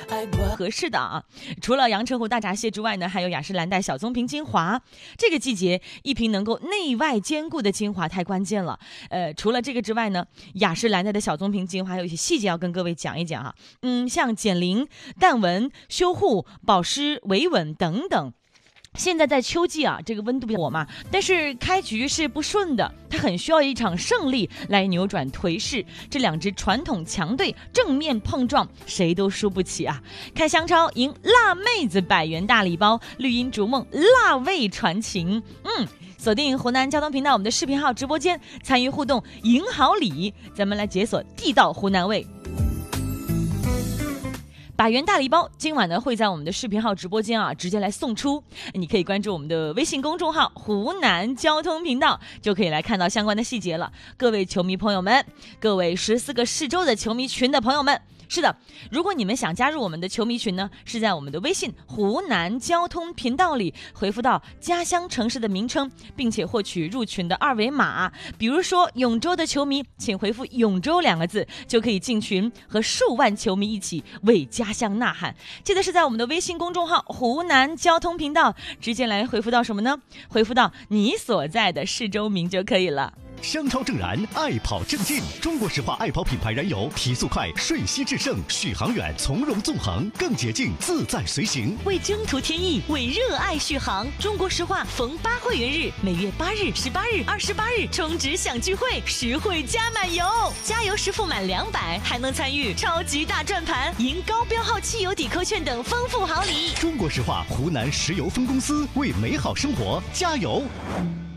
合适的啊。除了阳澄湖大闸蟹之外呢，还有雅诗兰黛小棕瓶精华。这个季节一瓶能够内外兼顾的精华太关键了。除了这个之外呢，雅诗兰黛的小棕瓶精华还有一些细节要跟各位讲一讲哈。像减龄、淡纹、修护、保湿、维稳等等。现在在秋季啊，这个温度比较火嘛，但是开局是不顺的，它很需要一场胜利来扭转颓势。这两支传统强队正面碰撞，谁都输不起啊！看香超赢辣妹子100元大礼包，绿茵逐梦辣味传情。锁定湖南交通频道我们的视频号直播间，参与互动赢好礼，咱们来解锁地道湖南味。100元大礼包今晚呢会在我们的视频号直播间啊直接来送出，你可以关注我们的微信公众号湖南交通频道，就可以来看到相关的细节了。各位球迷朋友们，各位14个市州的球迷群的朋友们，是的，如果你们想加入我们的球迷群呢，是在我们的微信湖南交通频道里回复到家乡城市的名称，并且获取入群的2维码。比如说永州的球迷，请回复永州2个字，就可以进群和数万球迷一起为家乡呐喊。记得是在我们的微信公众号湖南交通频道直接来回复到什么呢？回复到你所在的市州名就可以了。 香超正燃，爱跑正劲。中国石化爱跑品牌燃油，提速快，瞬息制胜，续航远，从容纵横，更捷径，自在随行。 为征途添翼，为热爱续航。中国石化逢8会员日，每月8日、18日、28日充值享聚会，实惠加满油，加油时付满200，还能参与超级大转盘，赢高标号汽油抵扣券等丰富好礼。 中国石化湖南石油分公司为美好生活加油。